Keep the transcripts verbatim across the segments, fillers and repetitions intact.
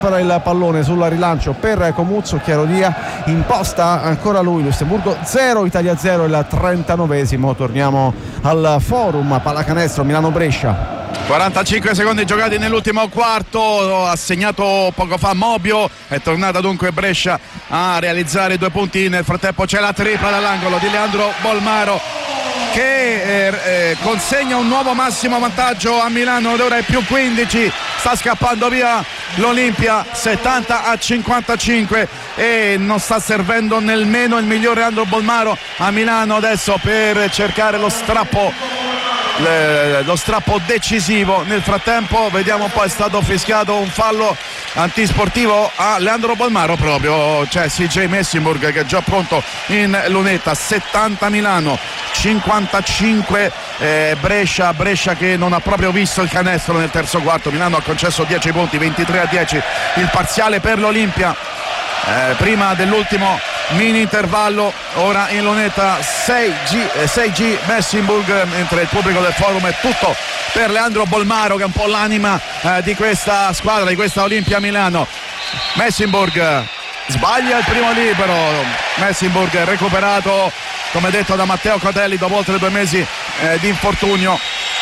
il pallone sul rilancio per Comuzzo, Chiarodia imposta ancora lui, Lussemburgo zero, Italia zero, il trentanovesimo. Torniamo al forum, pallacanestro Milano-Brescia. quarantacinque secondi giocati nell'ultimo quarto, ha segnato poco fa Mobio, è tornata dunque Brescia a realizzare due punti. Nel frattempo c'è la tripla dall'angolo di Leandro Bolmaro che eh, eh, consegna un nuovo massimo vantaggio a Milano, ora è più quindici, sta scappando via l'Olimpia settanta a cinquantacinque e non sta servendo nemmeno il miglior Leandro Bolmaro a Milano adesso per cercare lo strappo lo strappo decisivo. Nel frattempo vediamo un po', è stato fischiato un fallo antisportivo a Leandro Bolmaro, proprio c'è C J Messinburg che è già pronto in lunetta. Settanta Milano, cinquantacinque eh, Brescia Brescia che non ha proprio visto il canestro nel terzo quarto. Milano ha concesso dieci punti, ventitré a dieci il parziale per l'Olimpia. Eh, prima dell'ultimo mini intervallo, ora in lunetta sei G Messinburg, mentre il pubblico del forum è tutto per Leandro Bolmaro che è un po' l'anima eh, di questa squadra, di questa Olimpia Milano. Messinburg sbaglia il primo libero, Messinburg è recuperato come detto da Matteo Cotelli dopo oltre due mesi eh, di infortunio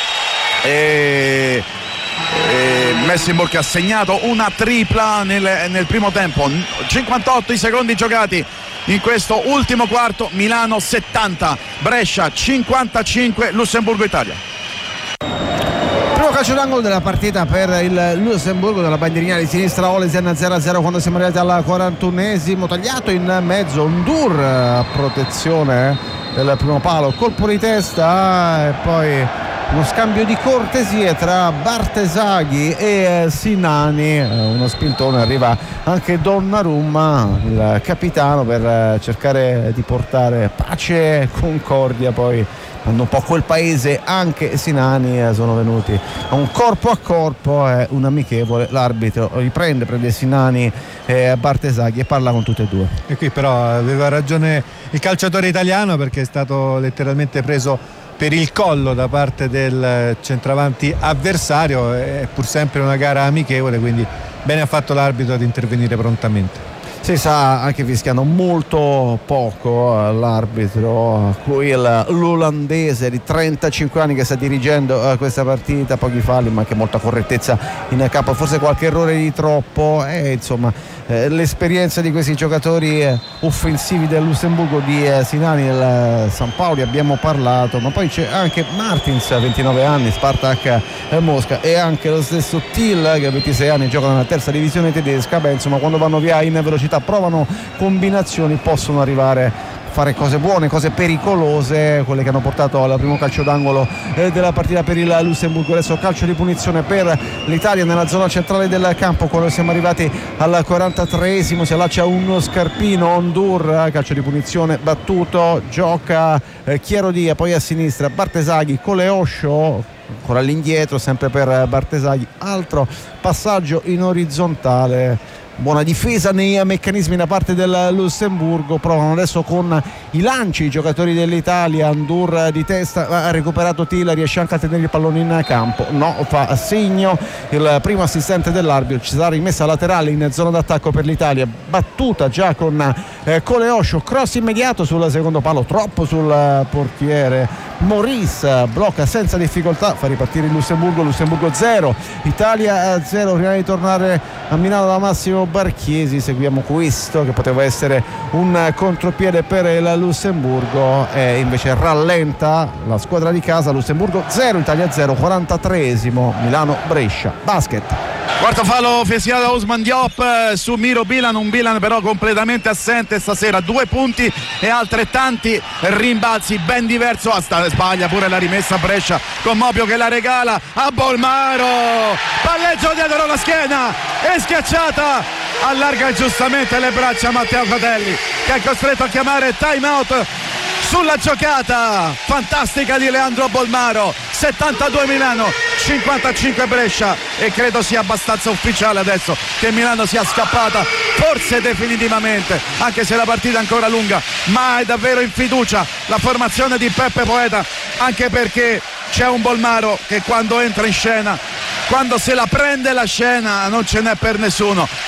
e E Messinburg ha segnato una tripla nel, nel primo tempo. cinquantotto i secondi giocati in questo ultimo quarto. Milano settanta, Brescia cinquantacinque, Lussemburgo Italia. Primo calcio d'angolo della partita per il Lussemburgo dalla bandierina di sinistra. Olesen zero a zero quando siamo arrivati al quarantunesimo, tagliato in mezzo Ndur a protezione del primo palo, colpo di testa e poi uno scambio di cortesie tra Bartesaghi e Sinani, uno spintone, arriva anche Donnarumma, il capitano, per cercare di portare pace e concordia. Poi hanno un po' quel paese anche Sinani, sono venuti a un corpo a corpo e un amichevole. L'arbitro riprende, prende Sinani e Bartesaghi e parla con tutti e due. E qui però aveva ragione il calciatore italiano, perché è stato letteralmente preso per il collo da parte del centravanti avversario. È pur sempre una gara amichevole, quindi bene ha fatto l'arbitro ad intervenire prontamente. Si sa anche fischiando molto poco l'arbitro, qui l'olandese di trentacinque anni che sta dirigendo questa partita, pochi falli ma anche molta correttezza in campo, forse qualche errore di troppo e insomma eh, l'esperienza di questi giocatori eh, offensivi del Lussemburgo, di eh, Sinani del San Paoli abbiamo parlato, ma poi c'è anche Martins, ventinove anni, Spartak eh, Mosca, e anche lo stesso Thiel che ha ventisei anni, gioca nella terza divisione tedesca. Beh, insomma, quando vanno via in velocità, provano combinazioni, possono arrivare a fare cose buone, cose pericolose, quelle che hanno portato al primo calcio d'angolo eh, della partita per il Lussemburgo. Adesso calcio di punizione per l'Italia nella zona centrale del campo. Quando siamo arrivati al quarantatreesimo si allaccia uno scarpino Ondur, calcio di punizione battuto, gioca eh, Chiarodia, poi a sinistra Bartesaghi, Coleoscio ancora all'indietro sempre per Bartesaghi, altro passaggio in orizzontale. Buona difesa nei meccanismi da parte del Lussemburgo, provano adesso con i lanci i giocatori dell'Italia. Ndur di testa, ha recuperato Tila, riesce anche a tenere il pallone in campo, no, fa segno il primo assistente dell'arbitro. Ci sarà rimessa laterale in zona d'attacco per l'Italia, battuta già con eh, Coleoscio, cross immediato sul secondo palo, troppo sul portiere. Maurice blocca senza difficoltà, fa ripartire il Lussemburgo. Lussemburgo zero, Italia zero. Prima di tornare a Milano da Massimo Barchiesi seguiamo questo che poteva essere un contropiede per il Lussemburgo e invece rallenta la squadra di casa. Lussemburgo zero, Italia zero, quarantatreesimo, Milano-Brescia. Basket. Quarto fallo fischiato da Ousmane Diop su Miro Bilan, un Bilan però completamente assente stasera, due punti e altrettanti rimbalzi, ben diverso. Asta sbaglia pure la rimessa a Brescia con Mobio che la regala a Bolmaro, palleggio dietro la schiena e schiacciata, allarga giustamente le braccia Matteo Cotelli che è costretto a chiamare time out sulla giocata fantastica di Leandro Bolmaro. Settantadue Milano, cinquantacinque Brescia, e credo sia abbastanza ufficiale adesso che Milano sia scappata, forse definitivamente, anche se la partita è ancora lunga, ma è davvero in fiducia la formazione di Peppe Poeta, anche perché c'è un Bolmaro che quando entra in scena, quando se la prende la scena, non ce n'è per nessuno.